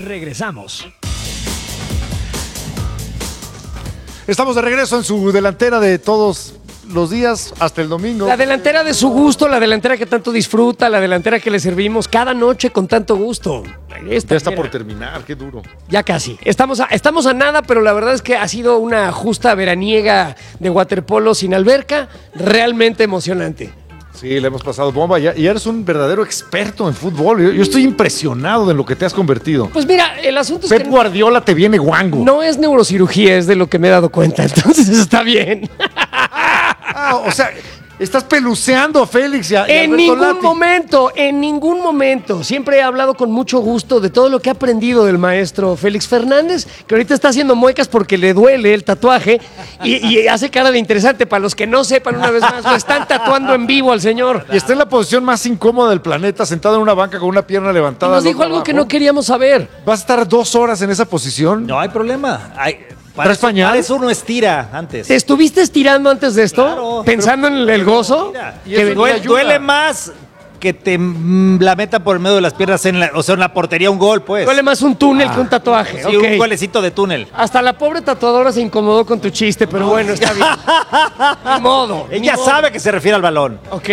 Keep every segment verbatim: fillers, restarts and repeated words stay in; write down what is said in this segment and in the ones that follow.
Regresamos. Estamos de regreso en su delantera de todos los días hasta el domingo. La delantera de su gusto, la delantera que tanto disfruta, la delantera que le servimos cada noche con tanto gusto. Esta, ya está por terminar, qué duro. Ya casi. Estamos a, estamos a nada, pero la verdad es que ha sido una justa veraniega de waterpolo sin alberca, realmente emocionante. Sí, le hemos pasado bomba y eres un verdadero experto en fútbol. Yo, yo estoy impresionado de lo que te has convertido. Pues mira, el asunto Pep es que Guardiola te viene guango. No es neurocirugía, es de lo que me he dado cuenta, entonces está bien. Ah, o sea, estás peluceando a Félix y a, y a En Alberto ningún Lati. momento, en ningún momento. Siempre he hablado con mucho gusto de todo lo que he aprendido del maestro Félix Fernández, que ahorita está haciendo muecas porque le duele el tatuaje y, y hace cara de interesante. Para los que no sepan, una vez más, lo están tatuando en vivo al señor. Y está en la posición más incómoda del planeta, sentado en una banca con una pierna Y levantada. nos dijo algo que no queríamos saber. ¿Vas a estar dos horas en esa posición? No hay problema. Hay, para ¿Traes eso, pañal? para eso uno estira antes. ¿Te estuviste estirando antes de esto? Claro, ¿Pensando en el, el gozo? Mira, y Que eso venía duele, ayuda. duele más que te mm, la meta por el medio de las piernas, en la, o sea, en la portería un gol, pues. Duele más un túnel que un tatuaje. Sí, ok. un golecito de túnel. Hasta la pobre tatuadora se incomodó con tu chiste, pero bueno, está bien. Ni modo. ni Ella modo. sabe que se refiere al balón. Ok.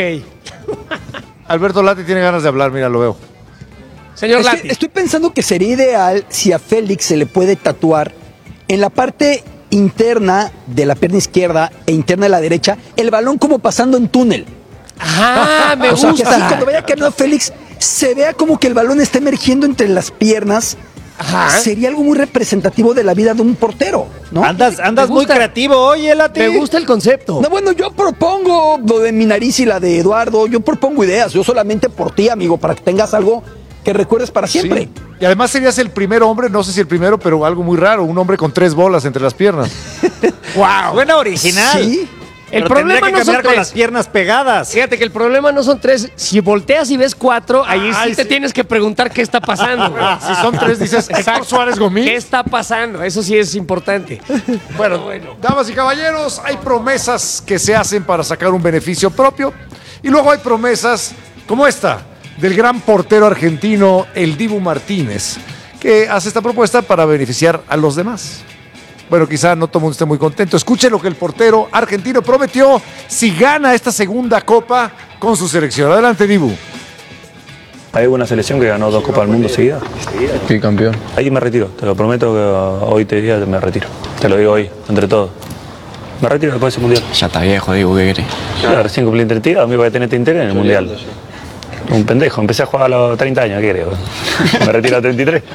Alberto Lati tiene ganas de hablar, mira, lo veo. Señor Es que Lati. estoy pensando que sería ideal si a Félix se le puede tatuar en la parte interna de la pierna izquierda e interna de la derecha el balón como pasando en túnel. Ah, me O sea, que así gusta. cuando vaya caminando Félix se vea como que el balón está emergiendo entre las piernas. Ajá. Sería algo muy representativo de la vida de un portero, ¿no? Andas, andas Me muy gusta. creativo, oye, Lati. Me gusta el concepto. No, bueno, yo propongo lo de mi nariz y la de Eduardo. Yo propongo ideas. Yo solamente por ti, amigo, para que tengas algo que recuerdes para siempre. Sí. Y además serías el primer hombre, no sé si el primero, pero algo muy raro, un hombre con tres bolas entre las piernas. Wow. Suena original. Sí. El Pero problema tendría que no son caminar con tres. las piernas pegadas. Fíjate que el problema no son tres. Si volteas y ves cuatro, ahí Ay, sí te sí. tienes que preguntar qué está pasando. güey. Si son tres, dices Héctor Suárez Gomín. ¿Qué está pasando? Eso sí es importante. Bueno, damas y caballeros, hay promesas que se hacen para sacar un beneficio propio y luego hay promesas como esta del gran portero argentino el Dibu Martínez, que hace esta propuesta para beneficiar a los demás. Bueno, quizá no todo el mundo esté muy contento. Escuche lo que el portero argentino prometió si gana esta segunda copa con su selección. Adelante, Dibu. Hay una selección que ganó dos Copas del Mundo seguidas. Sí, campeón. Ahí me retiro, te lo prometo que hoy te diría que me retiro. Te lo digo hoy, entre todos. Me retiro después de ese mundial. Ya está viejo, digo, ¿qué querés? Claro, recién cumplí treinta y dos, a mí voy a tener interés en el mundial. Un pendejo, empecé a jugar a los treinta años, ¿qué creo? Me retiro a treinta y tres.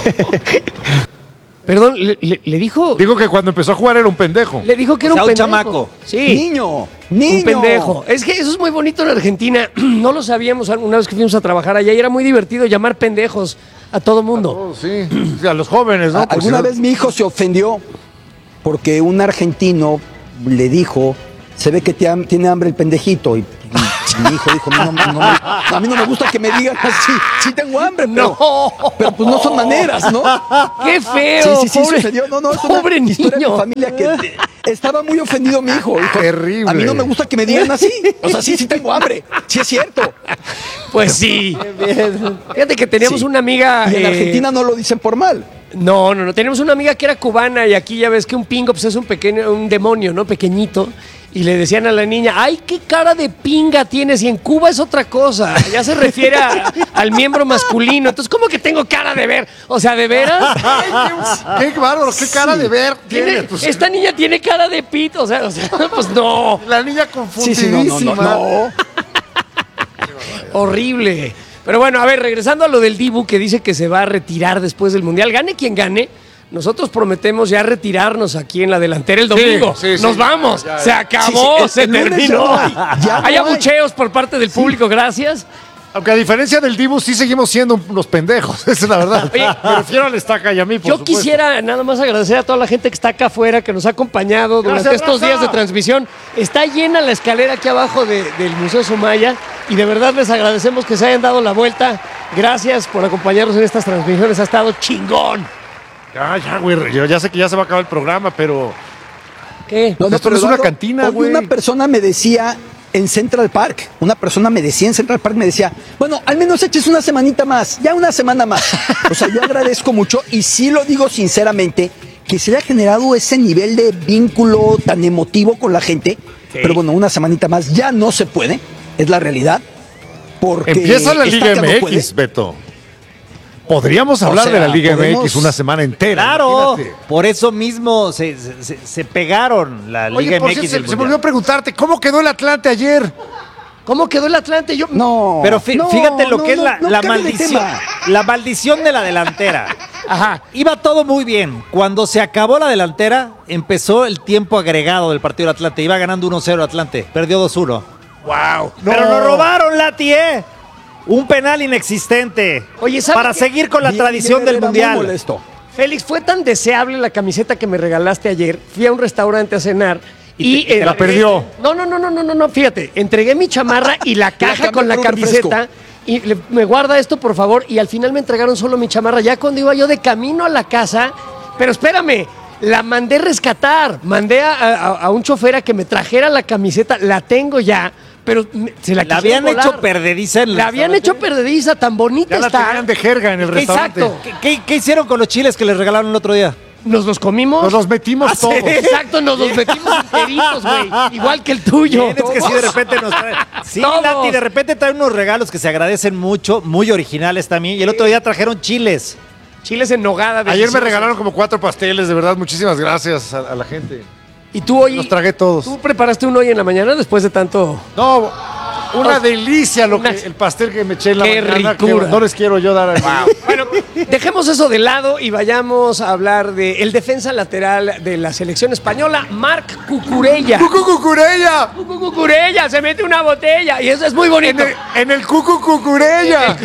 Perdón, le, le- le dijo. Digo que cuando empezó a jugar era un pendejo. Le dijo que era O sea, un un pendejo. chamaco. Sí. Niño, niño. Un pendejo. Es que eso es muy bonito en Argentina. No lo sabíamos una vez que fuimos a trabajar allá y era muy divertido llamar pendejos a todo mundo. Oh, sí, sí, a los jóvenes, ¿no? A- Porque Alguna si no- vez mi hijo se ofendió porque un argentino le dijo, se ve que te ham- tiene hambre el pendejito. Y mi hijo dijo, no, no, no, no, a mí no me gusta que me digan así, sí tengo hambre, pero, No. pero pues no son maneras, ¿no? ¡Qué Sí, feo! sí, sí, pobre, sucedió. No, no, es pobre una historia de niño. mi familia que te- estaba muy ofendido mi hijo. Dijo, Terrible. a mí no me gusta que me digan así. O sea, sí, sí tengo hambre. Sí es cierto. Pues sí. Fíjate que teníamos Sí. una amiga. Y en eh, Argentina no lo dicen por mal. No, no, no. Tenemos una amiga que era cubana y aquí ya ves que un pingo pues es un pequeño, un demonio, ¿no? Pequeñito. Y le decían a la niña, ¡ay, qué cara de pinga tienes! Y en Cuba es otra cosa. Ya se refiere a- al miembro masculino. Entonces, ¿cómo que tengo cara de ver? O sea, ¿de veras? Qué bárbaro, qué cara de ver tiene. Tiene- pues. esta niña tiene cara de pito. O sea, o sea, pues no. La niña Sí, sí, no, no, confundidísima. no, no. Horrible. Pero bueno, a ver, regresando a lo del Dibu que dice que se va a retirar después del Mundial. Gane quien gane. Nosotros prometemos ya retirarnos aquí en la delantera el domingo. sí, sí. Nos vamos. Ya, ya. Se acabó, Sí, sí, el- se el lunes terminó. ya no hay, ya no hay hay. abucheos por parte del público, gracias. Aunque a diferencia del Dibu, sí seguimos siendo unos pendejos. Esa es la verdad. Oye, Me refiero al Estaca y a mí, por Yo supuesto. quisiera nada más agradecer a toda la gente que está acá afuera, que nos ha acompañado durante Gracias, estos raza. días de transmisión. Está llena la escalera aquí abajo de- del Museo Sumaya y de verdad les agradecemos que se hayan dado la vuelta. Gracias por acompañarnos en estas transmisiones. Ha estado chingón. Ya, ya, güey. Yo ya sé que ya se va a acabar el programa, pero. ¿Qué? No, no, Esto no pero es una Eduardo, cantina, hoy güey. Una persona me decía en Central Park, una persona me decía en Central Park, me decía, bueno, al menos eches una semanita más, ya una semana más. O sea, yo agradezco mucho y sí lo digo sinceramente que se haya generado ese nivel de vínculo tan emotivo con la gente. Sí. Pero bueno, una semanita más ya no se puede, es la realidad. Porque empieza la Liga M X, no Beto. Podríamos hablar o sea, de la Liga podemos... M X una semana entera. Claro, imagínate. Por eso mismo se, se, se pegaron la Oye, Liga M X. Se, se me olvidó preguntarte, ¿cómo quedó el Atlante ayer? ¿Cómo quedó el Atlante? Yo... No, pero fí, no, fíjate lo no, que es la, no, la maldición. La maldición de la delantera. Ajá. Iba todo muy bien. Cuando se acabó la delantera, empezó el tiempo agregado del partido del Atlante. Iba ganando uno cero Atlante. Perdió dos uno. ¡Wow! No. Pero lo robaron, Lati, ¿eh? Un penal inexistente. Oye, para seguir con la bien, tradición bien, del Mundial. Molesto. Félix, fue tan deseable la camiseta que me regalaste ayer. Fui a un restaurante a cenar. Y, y te, te la perdió. No, no, no, no, no, no, no, fíjate. Entregué mi chamarra y la caja la con la camiseta. Y le, me guarda esto, por favor. Y al final me entregaron solo mi chamarra. Ya cuando iba yo de camino a la casa. Pero espérame, la mandé rescatar. Mandé a, a, a un chofer a que me trajera la camiseta. La tengo ya. Pero se la, la habían volar. hecho perdediza. En la habían hecho perdediza, tan bonita ya está. La tenían de jerga en el restaurante. Exacto. ¿Qué, qué, ¿Qué hicieron con los chiles que les regalaron el otro día? Nos los comimos. Nos los metimos ah, todos. Sí. Exacto, nos los metimos enteritos, güey. Igual que el tuyo. Bien, es que sí, de repente nos trae. Sí, Lati, de repente traen unos regalos que se agradecen mucho, muy originales también. Y el otro día trajeron chiles. Chiles en nogada. Ayer me regalaron como cuatro pasteles, de verdad. Muchísimas gracias a, a la gente. Y tú hoy. Los tragué todos. ¿Tú preparaste uno hoy en la mañana después de tanto? No. Una delicia lo que, el pastel que me eché en la Qué mañana. Que no les quiero yo dar. Wow. Bueno, dejemos eso de lado y vayamos a hablar de el defensa lateral de la selección española, Marc Cucurella. ¡Cucu Cucurella! ¡Cucu Cucurella! Se mete una botella y eso es muy bonito. En el, en el Cucu Cucurella.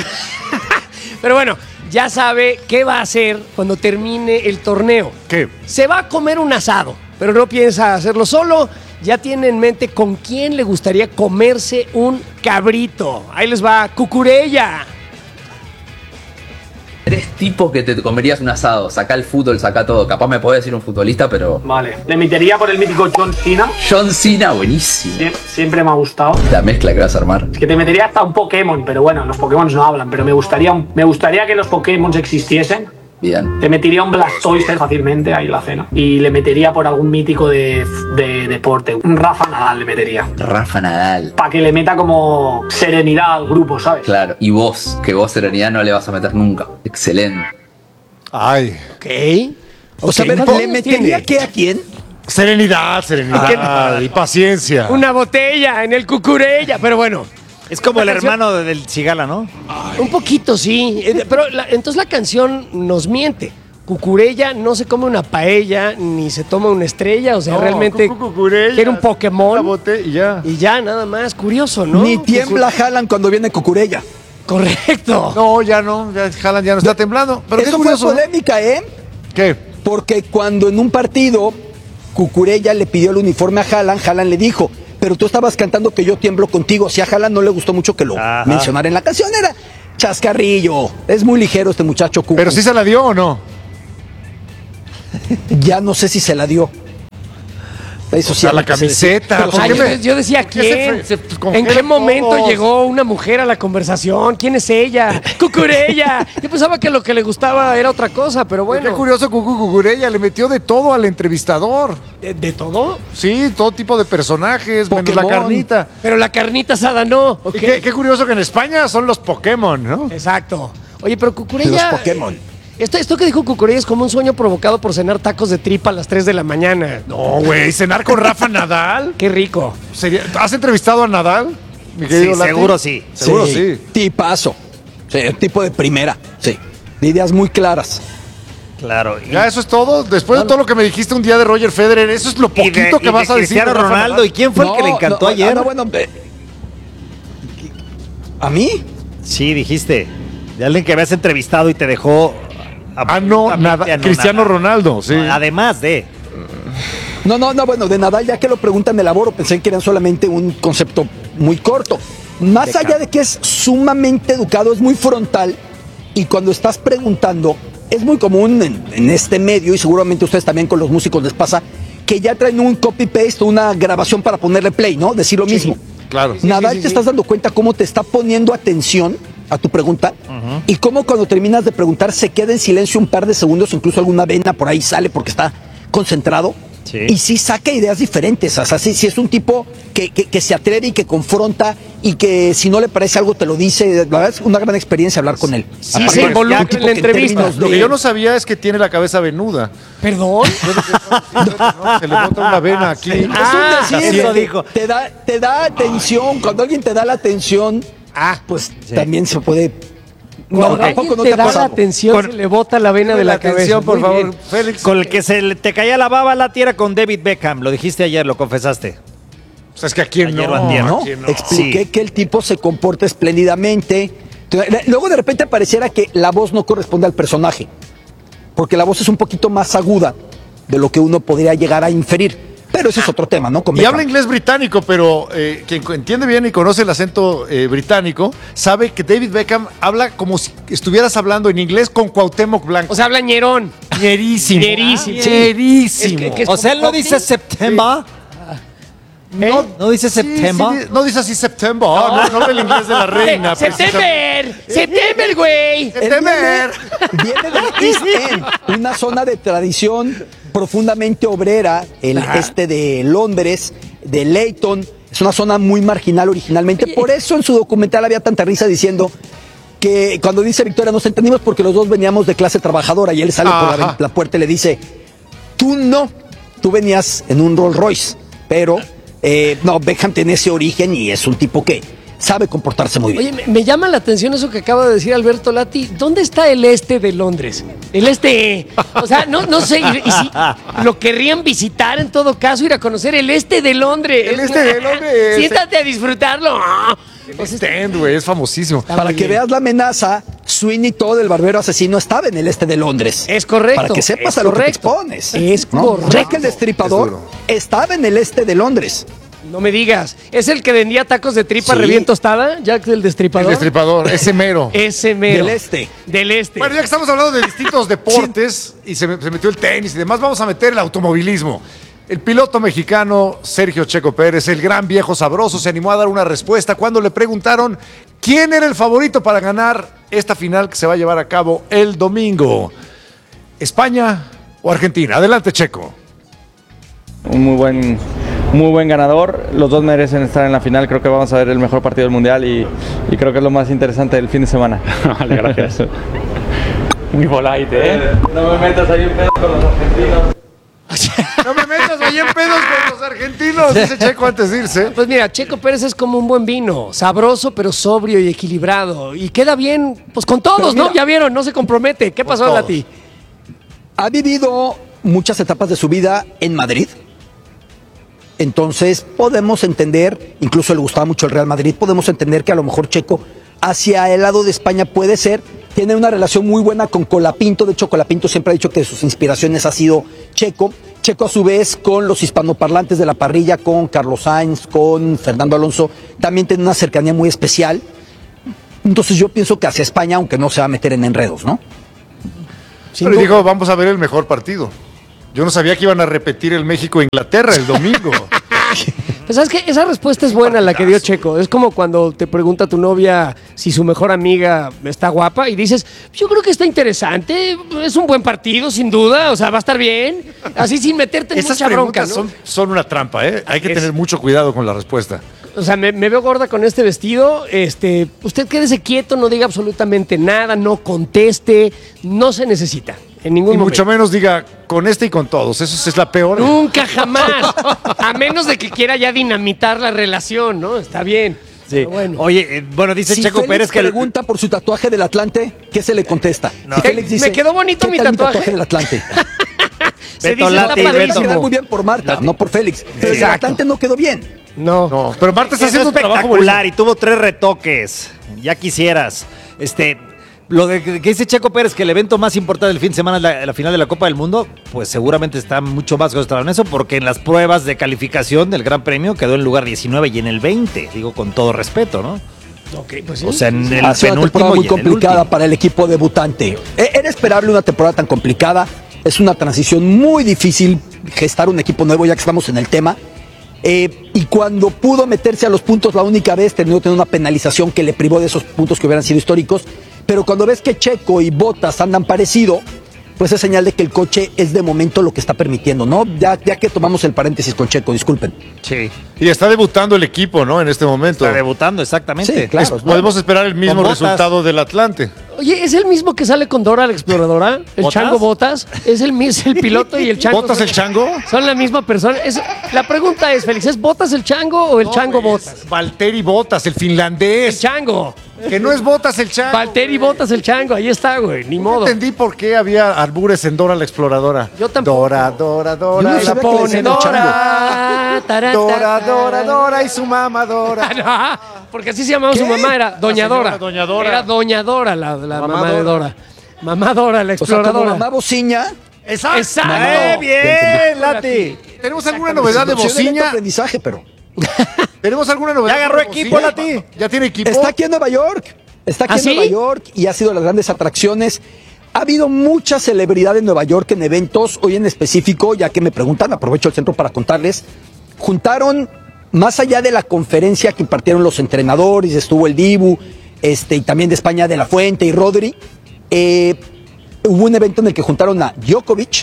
Pero bueno, ya sabe qué va a hacer cuando termine el torneo. ¿Qué? Se va a comer un asado, pero no piensa hacerlo solo. Ya tiene en mente con quién le gustaría comerse un cabrito. Ahí les va, Cucurella. Tres tipos que te comerías un asado. Saca el fútbol, saca todo. Capaz me puede decir un futbolista, pero... Vale. Le metería por el mítico John Cena. John Cena, buenísimo. Sie siempre me ha gustado. La mezcla que vas a armar. Es que te metería hasta un Pokémon, pero bueno, los Pokémon no hablan. Pero me gustaría, me gustaría que los Pokémon existiesen. Bien. Te metería un Blastoise fácilmente ahí en la cena. Y le metería por algún mítico de, de, de deporte. Un Rafa Nadal le metería. Rafa Nadal. Para que le meta como serenidad al grupo, ¿sabes? Claro. Y vos, que vos serenidad no le vas a meter nunca. Excelente. Ay. Ok. O sea, okay. ¿le metería qué a quién? Serenidad, serenidad y paciencia. Una botella en el Cucurella, pero bueno. Es como el hermano del Cigala, ¿no? Ay. Un poquito, sí. Pero la, entonces la canción nos miente. Cucurella no se come una paella ni se toma una estrella. O sea, no, realmente quiere un Pokémon. Y ya. Y ya, nada más. Curioso, ¿no? Ni tiembla Haaland cuando viene Cucurella. Correcto. No, ya no. Ya Haaland ya no está temblando. Pero eso qué fue curioso, polémica, ¿eh? ¿Qué? Porque cuando en un partido Cucurella le pidió el uniforme a Haaland, Haaland le dijo... Pero tú estabas cantando que yo tiemblo contigo. Si a Haaland no le gustó mucho que lo Ajá. mencionara en la canción, era chascarrillo. Es muy ligero este muchacho, Cucu. ¿Pero sí se la dio o no? Ya no sé si se la dio. Eso sí. A la camiseta. O sea, yo, yo decía, ¿quién? Se, se ¿En qué momento todos? Llegó una mujer a la conversación? ¿Quién es ella? ¡Cucurella! Yo pensaba que lo que le gustaba era otra cosa, pero bueno. Qué curioso, Cucu Cucurella le metió de todo al entrevistador. ¿De, de todo? Sí, todo tipo de personajes, Pokémon. menos la carnita. Pero la carnita asada no. Okay. Qué, qué curioso que en España son los Pokémon, ¿no? Exacto. Oye, pero Cucurella... Los Pokémon. Esto, esto que dijo Cucurella es como un sueño provocado por cenar tacos de tripa a las tres de la mañana. No, güey, cenar con Rafa Nadal. Qué rico. ¿Sería, ¿Has entrevistado a Nadal? Mi sí, seguro sí. Seguro sí. sí. Tipazo. Sí, tipo de primera. Sí. De ideas muy claras. Claro. Y... Ya, eso es todo. Después no, de todo lo que me dijiste un día de Roger Federer, eso es lo poquito de, que vas a decir. Cristiano Ronaldo. ¿Y quién fue no, el que le encantó no, ayer? No, bueno, eh, ¿a mí? Sí, dijiste. De alguien que habías entrevistado y te dejó... Ah, no, nada. Cristiano nada. Ronaldo, sí. No, además de... No, no, no, bueno, de Nadal, ya que lo preguntan, me elaboro. Pensé que eran solamente un concepto muy corto. Más allá de que es sumamente educado, es muy frontal. Y cuando estás preguntando, es muy común en, en este medio, y seguramente ustedes también con los músicos les pasa, que ya traen un copy-paste, una grabación para ponerle play, ¿no? Decir lo sí, mismo. Claro. Nadal, sí, sí, te sí. estás dando cuenta cómo te está poniendo atención a tu pregunta, uh-huh. y cómo cuando terminas de preguntar se queda en silencio un par de segundos, incluso alguna vena por ahí sale porque está concentrado, sí. y sí saca ideas diferentes. O sea, sí, sí es un tipo que, que, que se atreve y que confronta y que si no le parece algo te lo dice. La verdad es una gran experiencia hablar con él. Sí, Aparte, se involucra en la entrevista. Lo que yo no sabía es que tiene la cabeza venuda. ¿Perdón? Se le bota una vena aquí. Sí. Ah, es un decir, eso dijo. Te da, te da atención. Cuando alguien te da la atención, ah, pues sí. también se puede... No, tampoco no te, te da la atención, con, se le bota la vena de la, la cabeza. Atención, por Muy favor, bien. Félix. Con el que se le, te caía la baba la tierra con David Beckham. Lo dijiste ayer, lo confesaste. O sea, es que aquí no, no, no. no. Expliqué sí. que el tipo se comporta espléndidamente. Luego de repente pareciera que la voz no corresponde al personaje, porque la voz es un poquito más aguda de lo que uno podría llegar a inferir. Pero ese es otro tema, ¿no? Con y Beckham. Habla inglés británico, pero eh, quien entiende bien y conoce el acento eh, británico, sabe que David Beckham habla como si estuvieras hablando en inglés con Cuauhtémoc Blanco. O sea, habla ñerón. Ñerísimo. Ñerísimo. Sí. Ñerísimo. Es que, que es o sea, él no dice September. Sí. ¿Eh? No, ¿No dice sí, September? Sí, no dice así September. No, no, no habla el inglés de la reina. September. September, güey. September. Viene del East End, una zona de tradición profundamente obrera, el Ajá. este de Londres, de Leyton. Es una zona muy marginal originalmente. Por eso en su documental había tanta risa diciendo que cuando dice Victoria nos entendimos porque los dos veníamos de clase trabajadora y él sale Ajá. por la, la puerta y le dice, tú no, tú venías en un Rolls Royce, pero eh, no, Beckham tiene ese origen y es un tipo que sabe comportarse muy bien. Oye, me, me llama la atención eso que acaba de decir Alberto Lati. ¿Dónde está el este de Londres? El este, o sea, no, no sé, y, y si lo querrían visitar en todo caso, ir a conocer el este de Londres. El este de Londres. Siéntate a disfrutarlo. El stand, güey, es famosísimo. Para que veas la amenaza, Sweeney Todd, el barbero asesino, estaba en el este de Londres. Es correcto. Para que sepas a lo que te expones. Es ¿no? correcto. Jack el Destripador estaba en el este de Londres. No me digas, ¿es el que vendía tacos de tripa sí. revién tostada? Jack el Destripador. El Destripador, ese mero. Ese mero. Del este. Del este. Bueno, ya que estamos hablando de distintos deportes sí. y se, se metió el tenis y demás, vamos a meter el automovilismo. El piloto mexicano Sergio Checo Pérez, el gran viejo sabroso, se animó a dar una respuesta cuando le preguntaron quién era el favorito para ganar esta final que se va a llevar a cabo el domingo. ¿España o Argentina? Adelante, Checo. Un muy buen, muy buen ganador. Los dos merecen estar en la final. Creo que vamos a ver el mejor partido del mundial y, y creo que es lo más interesante del fin de semana. Vale, gracias. Muy polite, ¿eh? No me metas ahí en pedo con los argentinos. No me metas ahí en pedos con los argentinos, dice Checo antes de irse. Pues mira, Checo Pérez es como un buen vino, sabroso pero sobrio y equilibrado. Y queda bien, pues con todos, mira, ¿no? Ya vieron, no se compromete. ¿Qué pasó, Lati? Ha vivido muchas etapas de su vida en Madrid. Entonces podemos entender, incluso le gustaba mucho el Real Madrid, podemos entender que a lo mejor Checo hacia el lado de España puede ser. Tiene una relación muy buena con Colapinto. De hecho, Colapinto siempre ha dicho que de sus inspiraciones ha sido Checo. Checo, a su vez, con los hispanoparlantes de la parrilla, con Carlos Sainz, con Fernando Alonso, también tiene una cercanía muy especial. Entonces yo pienso que hacia España, aunque no se va a meter en enredos, ¿no? Pero digo, vamos a ver el mejor partido. Yo no sabía que iban a repetir el México-Inglaterra el domingo. Pues sabes que esa respuesta es buena, la que dio Checo. Es como cuando te pregunta tu novia si su mejor amiga está guapa y dices, yo creo que está interesante, es un buen partido, sin duda, o sea, va a estar bien. Así sin meterte en Esas mucha bronca, ¿no? Son, son una trampa, ¿eh? Hay que es... tener mucho cuidado con la respuesta. O sea, me, me veo gorda con este vestido, este, usted quédese quieto, no diga absolutamente nada, no conteste, no se necesita. En ningún y momento. Mucho menos diga con este y con todos. Eso es la peor. Nunca, jamás. A menos de que quiera ya dinamitar la relación, ¿no? Está bien. Sí. Bueno. Oye, eh, bueno, dice si Checo Félix Pérez que pregunta por su tatuaje del Atlante, ¿qué se le contesta? No. Si Félix dice, me quedó bonito mi tatuaje. mi tatuaje del Atlante. Se Beto dice, Lati, está Beto. Queda muy bien por Marta, Lati. No por Félix. Pero el Atlante no quedó bien. No. No, pero Marta está haciendo un trabajo espectacular y tuvo tres retoques. Ya quisieras. Este, lo de que dice Checo Pérez que el evento más importante del fin de semana es la, la final de la Copa del Mundo, pues seguramente está mucho más concentrado en eso, porque en las pruebas de calificación del Gran Premio quedó en lugar diecinueve y en el veinte, digo con todo respeto, ¿no? Ok, pues sí. O sea, en el ha sido una temporada muy complicada para el equipo debutante. Era esperable una temporada tan complicada. Es una transición muy difícil gestar un equipo nuevo, ya que estamos en el tema. Eh, y cuando pudo meterse a los puntos la única vez, terminó teniendo una penalización que le privó de esos puntos que hubieran sido históricos. Pero cuando ves que Checo y Bottas andan parecido, pues es señal de que el coche es de momento lo que está permitiendo, ¿no? Ya, ya que tomamos el paréntesis con Checo, disculpen. Sí. Y está debutando el equipo, ¿no? En este momento. Está debutando, exactamente. Sí, claro. Es- podemos esperar el mismo Con Bottas. resultado del Atlante. Oye, ¿es el mismo que sale con Dora la Exploradora? ¿El ¿Botas? Chango Botas? ¿Es el, mis- el piloto y el Chango? ¿Botas son- el Chango? ¿Son la misma persona? Es- la pregunta es, Félix, ¿es Botas el Chango o el Chango Botas? Valtteri Bottas, el El finlandés. Chango. Que no es Bottas el Chango. Valtteri Botas el Chango, ahí está, güey, ni No modo. entendí por qué había albures en Dora la Exploradora. Yo tampoco. Dora, Dora, Yo Dora. no la sabía que le pone decían el Dora, tará, Dora, tará. Dora, Dora y su mamá Dora. Ah, no, porque así se llamaba su mamá, era Doña La señora Dora. Doña Dora. Era Doña Dora, la, la Mamá mamá, de Dora. Dora. Mamá Dora, la O sea, como exploradora. mamá bociña. Exacto. Exacto. ¡Eh, bien, Lati! ¿Tenemos alguna novedad de Sí, lento Bociña? aprendizaje, pero. ¿Tenemos alguna novedad? Ya agarró de equipo, Bociña? Lati. ¿Ya tiene equipo? Está aquí en Nueva York. Está aquí ¿Ah, en sí? Nueva York y ha sido de las grandes atracciones. Ha habido mucha celebridad en Nueva York en eventos, hoy en específico, ya que me preguntan, aprovecho el centro para contarles. Juntaron, más allá de la conferencia que impartieron los entrenadores, estuvo el Dibu, este, y también de España de la Fuente y Rodri, eh, hubo un evento en el que juntaron a Djokovic,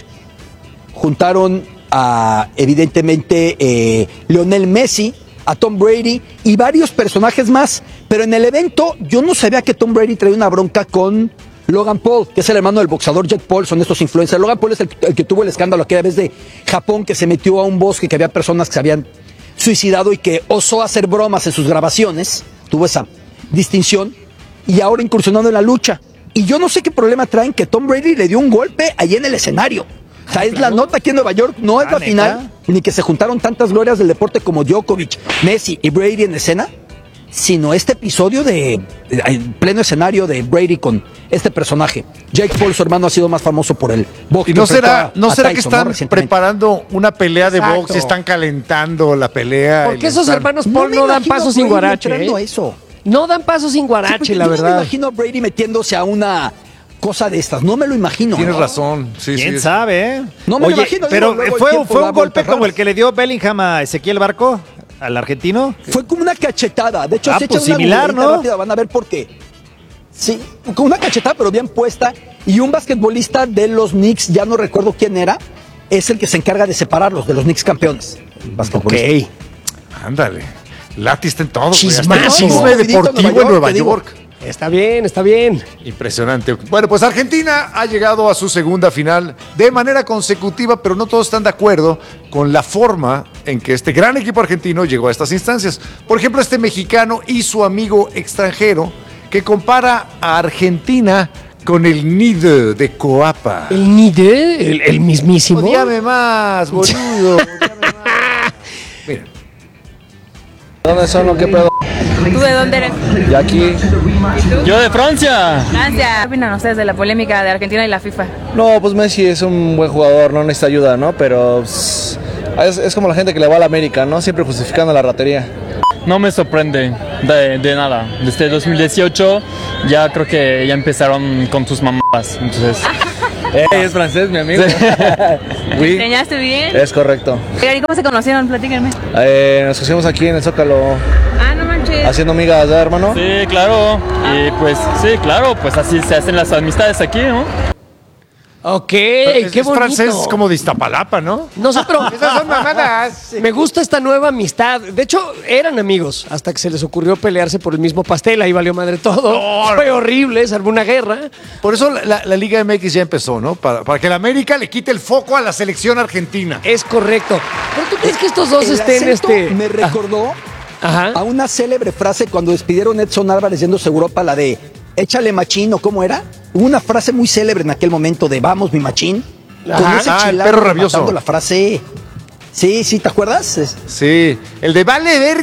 juntaron a, evidentemente, eh, Lionel Messi, a Tom Brady y varios personajes más. Pero en el evento yo no sabía que Tom Brady traía una bronca con Logan Paul, que es el hermano del boxeador Jake Paul, son estos influencers. Logan Paul es el, el que tuvo el escándalo aquella vez de Japón, que se metió a un bosque, que había personas que se habían suicidado y que osó hacer bromas en sus grabaciones, tuvo esa distinción, y ahora incursionando en la lucha. Y yo no sé qué problema traen que Tom Brady le dio un golpe ahí en el escenario. O sea, es la nota aquí en Nueva York, no es Ah, la ¿neta? final, ni que se juntaron tantas glorias del deporte como Djokovic, Messi y Brady en escena, sino este episodio de, de- en pleno escenario de Brady con este personaje. Jake Paul, su hermano, ha sido más famoso por el box. ¿Y no que será, enfrentó no a será que Tyson, ¿no? están Recientemente. preparando una pelea de Exacto. box y están calentando la pelea? ¿Por y qué le esos están- hermanos Paul me no, dan imagino a paso sin Brady guarache? entrando ¿eh? a eso. No dan paso sin Sí, guarache, porque la yo no me verdad. imagino a Brady metiéndose a una cosa de estas, no me lo imagino. Tienes ¿no? razón. Sí, ¿Quién sí. sabe, eh? No me lo Oye, imagino, digo, pero luego el fue, tiempo fue da un golpe vueltas como el raras. que le dio Bellingham a Ezequiel Barco, al argentino. Fue como una cachetada. De hecho, Ah, se pues echan una similar, googleadita ¿no? rápida, van a ver por qué. Sí, con una cachetada, pero bien puesta. Y un basquetbolista de los Knicks, ya no recuerdo quién era, es el que se encarga de separarlos de los Knicks campeones. Basquetbolista. Ándale. Lati está en todo. güey. Hasta el Chismazo. Chisme Movidito deportivo Nueva en Nueva York, te digo. York. Está bien, está bien. Impresionante. Bueno, pues Argentina ha llegado a su segunda final de manera consecutiva, pero no todos están de acuerdo con la forma en que este gran equipo argentino llegó a estas instancias. Por ejemplo, este mexicano y su amigo extranjero que compara a Argentina con el nido de Coapa. El Nide, el, el mismísimo. Odiame más, boludo. odiame más. Mira. ¿Dónde son o qué pedo? ¿Tú de dónde eres? Y aquí. Yo de Francia. Francia. ¿Qué opinan ustedes de la polémica de Argentina y la FIFA? No, pues Messi es un buen jugador, no necesita ayuda, ¿no? Pero pues, es, es como la gente que le va a la América, ¿no? Siempre justificando la ratería. No me sorprende de, de nada. Desde dos mil dieciocho ya creo que ya empezaron con sus mamadas. Entonces, Eh, es francés, mi amigo. Oui, ¿Enseñaste bien? es correcto. ¿Y cómo se conocieron? Platíquenme. Eh, nos pusimos aquí en el Zócalo Ah, no manches. haciendo migas, ¿verdad, hermano? sí, claro. Y pues, sí, claro, pues así se hacen las amistades aquí, ¿no? Ok, Es, qué es bonito. francés como de Iztapalapa, ¿no? Nosotros. Esas son mamadas. Me gusta esta nueva amistad. De hecho, eran amigos hasta que se les ocurrió pelearse por el mismo pastel. Ahí valió madre todo. Fue horrible, se armó una guerra. Por eso la, la- la Liga M X ya empezó, ¿no? Para, para que la América le quite el foco a la selección argentina. Es correcto. ¿Pero tú crees que estos dos El estén acento este? me recordó Ajá. a una célebre frase cuando despidieron a Edson Álvarez yéndose a Europa, la de échale machín, ¿o cómo era? Hubo una frase muy célebre en aquel momento de vamos, mi machín. Ajá. Con ese Ah, el chilango perro rabioso. matando la frase. Sí, sí, ¿te acuerdas? Es- Sí, el de vale ver.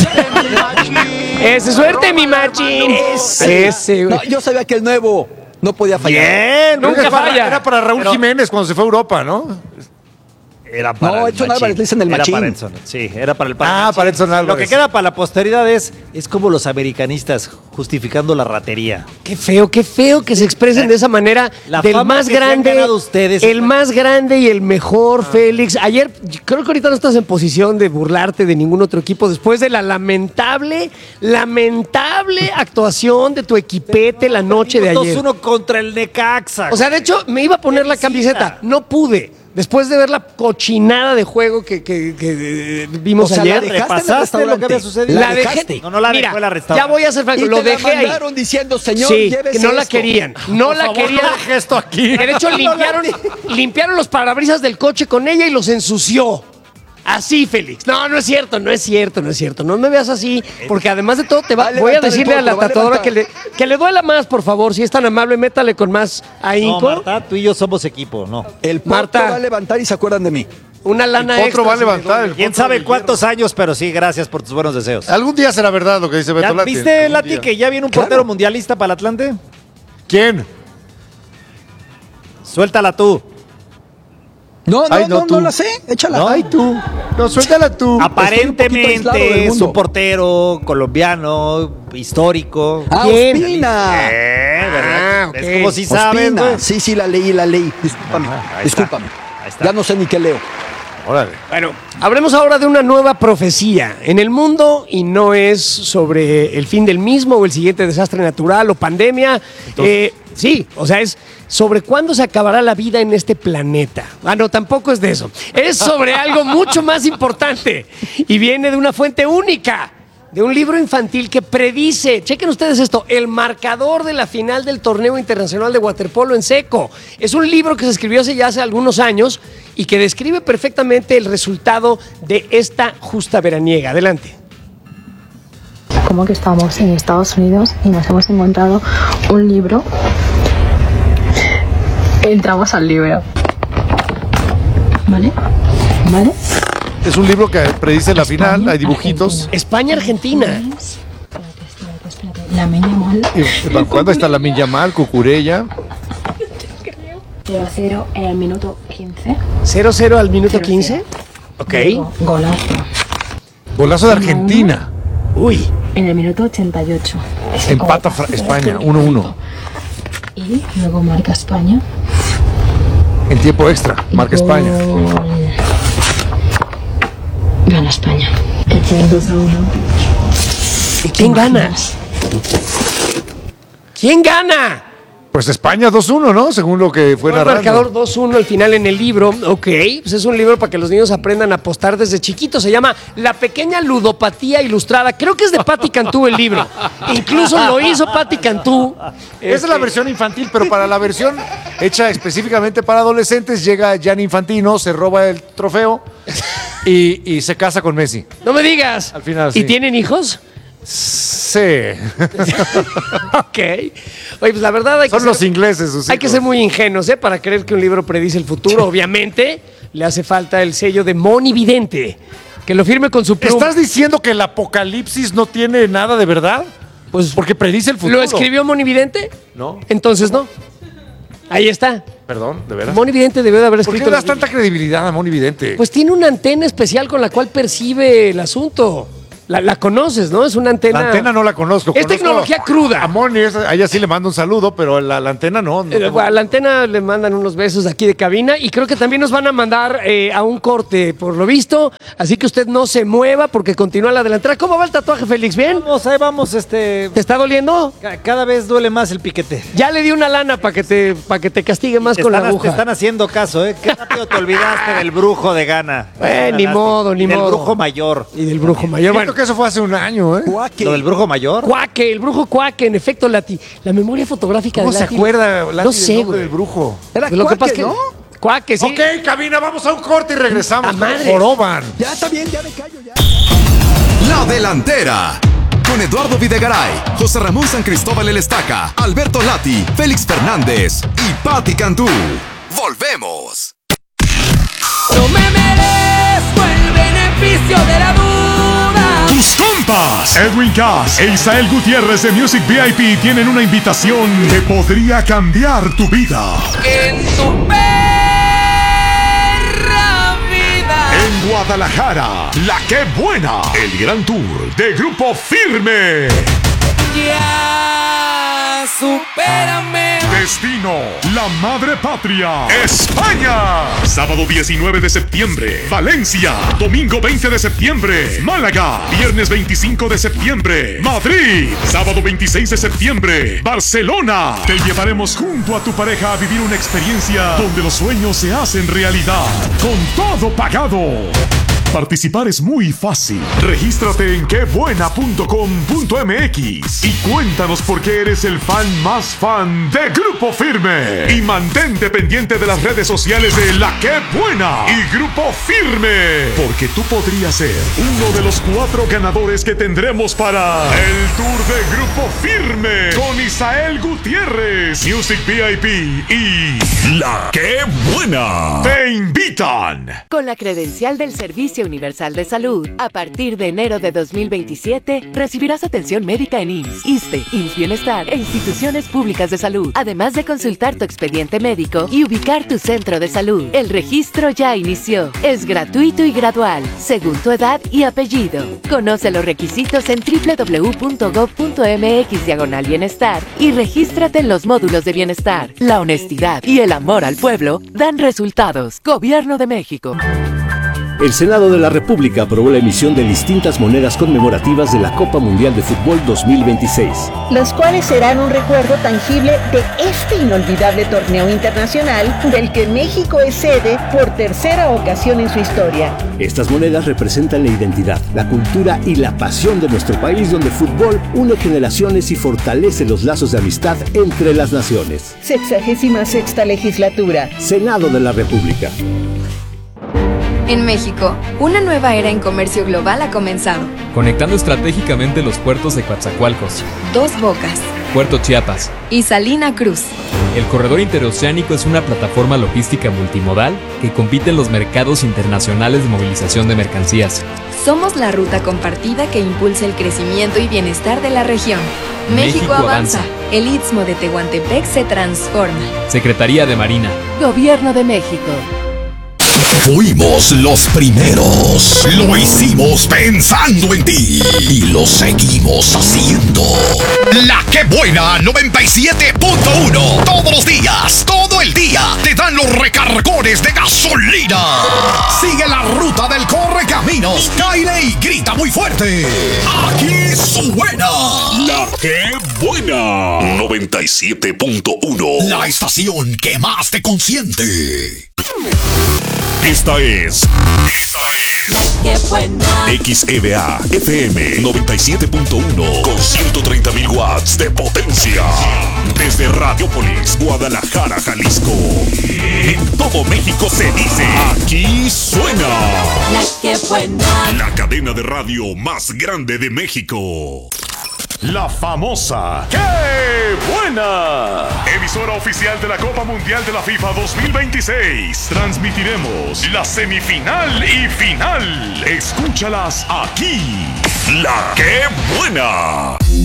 Ese, suerte, mi machín. Ese. Ese, güey. No, yo sabía que el nuevo no podía fallar. Bien, Nunca era para- falla. Era para Raúl Pero- Jiménez cuando se fue a Europa, ¿no? Era para No, el Edson machín. Álvarez le dicen el Era machín. para Edson, sí, era para el para Ah, el machín. para Edson Álvarez. Lo que queda para la posteridad es, es como los americanistas justificando la ratería. Qué feo, qué feo que se expresen de esa manera. La del fama más que se han grande, ganado ustedes. el más grande y el mejor, Félix. Ayer, creo que ahorita no estás en posición de burlarte de ningún otro equipo después de la lamentable, lamentable actuación de tu equipete la noche de ayer. dos uno contra el Necaxa. O sea, de hecho, me iba a poner la camiseta. No pude. Después de ver la cochinada de juego que, que- que, eh, vimos O sea, ayer. la dejaste en el ¿repasaste lo que había restaurante. sucedido? La La dejé. dejaste. No, no la Mira, dejó, la restaurante. ya voy a hacer franco. Y Lo te dejé la ahí. mandaron diciendo, señor, Sí, llévese que no la esto. querían. No la querían. esto aquí. Que de hecho limpiaron, limpiaron los parabrisas del coche con ella y los ensució. Así, Félix. No, no es cierto, no es cierto, no es cierto. No me veas así, porque además de todo te va, Va a voy a levantar el decirle a la potro, va a tatuadora que levantar. le, que le duela más, por favor. Si es tan amable, métale con más No, ahínco. Marta, tú y yo somos equipo, no. El potro Marta. va a levantar y se acuerdan de mí. Una lana El extra. potro va a si le levantar. duele. el ¿Quién potro sabe del cuántos años? Pero sí, gracias por tus buenos deseos. Algún día será verdad lo que dice ¿Ya Beto Lati. ¿Viste, Algún Lati, día. que ya viene un Claro. portero mundialista para el Atlante? ¿Quién? Suéltala tú. No, no, Ay, no, no, no, tú. la sé. Échala. ¿No? Ay, tú. No, suéltala tú. Aparentemente Aparentemente es un portero colombiano, histórico. Ah, ¿Quién? Ospina. Eh, ¿verdad? Ah, ok. Es como si sabes, Ospina. güey. Sí, sí, la leí, la leí. Discúlpame. Ahí está. Discúlpame. Ahí está. Ya no sé ni qué leo. Órale. Bueno, hablemos ahora de una nueva profecía en el mundo y no es sobre el fin del mismo o el siguiente desastre natural o pandemia. Eh, sí, o sea, es sobre cuándo se acabará la vida en este planeta. Ah, no, tampoco es de eso. Es sobre algo mucho más importante y viene de una fuente única. De un libro infantil que predice, chequen ustedes esto, el marcador de la final del torneo internacional de waterpolo en seco. Es un libro que se escribió hace ya hace algunos años y que describe perfectamente el resultado de esta justa veraniega. Adelante. Como que estamos en Estados Unidos y nos hemos encontrado un libro. Entramos al libro. ¿Vale? ¿Vale? Es un libro que predice la final, hay dibujitos. España-Argentina. La meña mal. Y- ¿Cuándo está la Yamal, Cucurella? cero a cero en el minuto quince. cero cero al minuto quince. Ok. Luego, golazo. Golazo de Argentina. Uy. En el minuto ochenta y ocho. Empata Fra- España, uno uno. Y luego marca España. En tiempo extra, marca España. Gol. Gana España. dos a uno. ¿Y quién gana? ¿Quién gana? Pues España dos uno, ¿no? Según lo que fue El narrando. marcador dos uno al final en el libro. Ok, pues es un libro para que los niños aprendan a apostar desde chiquitos. Se llama La pequeña ludopatía ilustrada. Creo que es de Patti Cantú el libro. Incluso lo hizo Patti Cantú. Esa es la versión infantil, pero para la versión hecha específicamente para adolescentes llega Gianni Infantino, se roba el trofeo y, y se casa con Messi. No me digas. Al final, ¿Y sí. tienen hijos? Sí. Ok. Oye, pues la verdad hay que Son ser- los ingleses, sus Hay que hijos. ser muy ingenuos, ¿eh? Para creer que un libro predice el futuro. Obviamente, le hace falta el sello de monividente. Que lo firme con su pluma. ¿Estás diciendo que el apocalipsis no tiene nada de verdad? Pues, porque predice el futuro. ¿Lo escribió monividente? No. Entonces no. Ahí está. Perdón, de veras. Monividente debe de haber ¿Por qué escrito. le das los- tanta credibilidad a Monividente? Pues tiene una antena especial con la cual percibe el asunto. La, la conoces, ¿no? Es una antena. La antena no la conozco. Es Conozco tecnología cruda. A Moni, esa- a ella sí le mando un saludo, pero la, la antena no. no Eh, tengo- A la antena le mandan unos besos de aquí de cabina y creo que también nos van a mandar eh, a un corte, por lo visto. Así que usted no se mueva porque continúa la delantera. ¿Cómo va el tatuaje, Félix? ¿Bien? Vamos, ahí vamos, este. ¿Te está doliendo? ca- Cada vez duele más el piquete. Ya le di una lana para que te para que te castigue más Te con están, la te aguja. están haciendo caso, ¿eh? Qué rápido te olvidaste del brujo de Ghana. Eh, ni modo, ni Y del modo. brujo mayor. Y del brujo mayor. Siento Bueno, que eso fue hace un año, ¿eh? ¿Lo del brujo mayor? Cuaque, el brujo Cuaque, en efecto, Lati. La memoria fotográfica ¿Cómo de se Lati. acuerda Lati, No del sé, nombre güey. del brujo? Era Lo que pasa Cuaque, es que. ¿no? Cuaque, sí. Ok, cabina, vamos a un corte y regresamos. ¡A madre! Joroban. Ya está bien, ya me callo, ya. La delantera. Con Eduardo Videgaray, José Ramón San Cristóbal El Estaca, Alberto Lati, Félix Fernández y Patti Cantú. Volvemos. No me merezco el beneficio de la duda. Tus compas, Edwin Cass e Isael Gutiérrez de Music V I P tienen una invitación que podría cambiar tu vida. En tu perra vida. Guadalajara, La Qué Buena, el gran tour de Grupo Firme. Ya, supérame. Destino, la madre patria, España. Sábado diecinueve de septiembre, Valencia. Domingo veinte de septiembre, Málaga. Viernes veinticinco de septiembre, Madrid. Sábado veintiséis de septiembre, Barcelona. Te llevaremos junto a tu pareja a vivir una experiencia donde los sueños se hacen realidad, con todo pagado. Participar es muy fácil. Regístrate en qué buena punto com punto m x y cuéntanos por qué eres el fan más fan de Grupo Firme. Y mantente pendiente de las redes sociales de La Qué Buena y Grupo Firme, porque tú podrías ser uno de los cuatro ganadores que tendremos para el tour de Grupo Firme con Isael Gutiérrez, Music V I P y La Qué Buena. Te invitan. Con la credencial del Servicio Universal de Salud, a partir de enero de dos mil veintisiete, recibirás atención médica en I M S S, ISSSTE, I M S S Bienestar e instituciones públicas de salud, además de consultar tu expediente médico y ubicar tu centro de salud. El registro ya inició. Es gratuito y gradual, según tu edad y apellido. Conoce los requisitos en doble u doble u doble u punto gob punto m x diagonal bienestar y regístrate en los módulos de bienestar. La honestidad y el amor al pueblo dan resultados. Gobierno de México. El Senado de la República aprobó la emisión de distintas monedas conmemorativas de la Copa Mundial de Fútbol dos mil veintiséis. Los cuales serán un recuerdo tangible de este inolvidable torneo internacional del que México es sede por tercera ocasión en su historia. Estas monedas representan la identidad, la cultura y la pasión de nuestro país, donde el fútbol une generaciones y fortalece los lazos de amistad entre las naciones. Sexagésima sexta legislatura. Senado de la República. En México, una nueva era en comercio global ha comenzado. Conectando estratégicamente los puertos de Coatzacoalcos, Dos Bocas Puerto Chiapas y Salina Cruz. El corredor interoceánico es una plataforma logística multimodal que compite en los mercados internacionales de movilización de mercancías. Somos la ruta compartida que impulsa el crecimiento y bienestar de la región. México, México avanza. avanza. El Istmo de Tehuantepec se transforma. Secretaría de Marina. Gobierno de México. Fuimos los primeros. Lo hicimos pensando en ti. Y lo seguimos haciendo. La Qué Buena noventa y siete punto uno. Todos los días, todo el día, te dan los recargones de gasolina. Sigue la ruta del Correcaminos. Cáile y grita muy fuerte. Aquí suena La Qué Buena noventa y siete punto uno. La estación que más te consiente. Esta es. Esta es. La Qué Buena. X E V A F M noventa y siete punto uno con ciento treinta mil watts de potencia. Desde Radiopolis, Guadalajara, Jalisco. En todo México se dice: aquí suena. La Qué Buena. La cadena de radio más grande de México. La famosa ¡Qué Buena! Emisora oficial de la Copa Mundial de la FIFA dos mil veintiséis. Transmitiremos la semifinal y final. Escúchalas aquí. La Qué Buena.